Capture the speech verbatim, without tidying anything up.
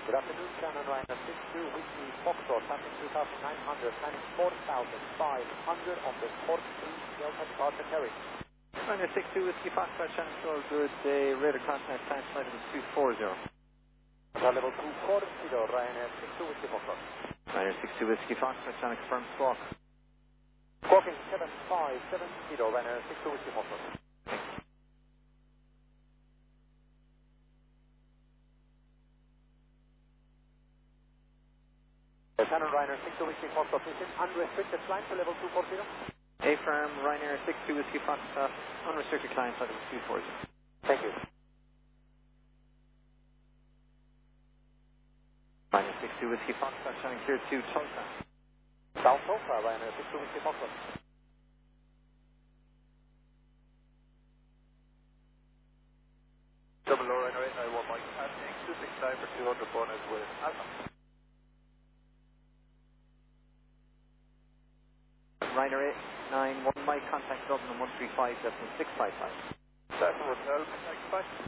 Good afternoon, Shannon Ryanair six two Whiskey Foxtrot, passing two thousand nine hundred, landing four thousand five hundred on the Port three Delta Departure Terry. Ryanair six two Whiskey Foxtrot, Shannon Shore, good day, radar contact, time flight level two four zero. Level two four zero, Ryanair six two Whiskey Foxtrot. Ryanair six two Whiskey Foxtrot, Shannon confirmed squawk. Squawking seven five seven zero, Ryanair six two Whiskey Foxtrot. Shannon Ryanair six two Whiskey Foxtrot, this is unrestricted climb to level two four zero. A-firm, Ryanair six two Whiskey Foxtrot, unrestricted climb flight level two four zero. Thank you. Ryanair six two Whiskey Foxtrot, Shannon cleared to Tulsa. South Tulsa, Ryanair six two Whiskey Foxtrot. Double low Ryanair eight nine one Mike, passing two six nine for two hundred bonus with Alpha. Ryanair eight nine one Mike, contact Dublin one three five seven six five five. Seven Hotel, contact back.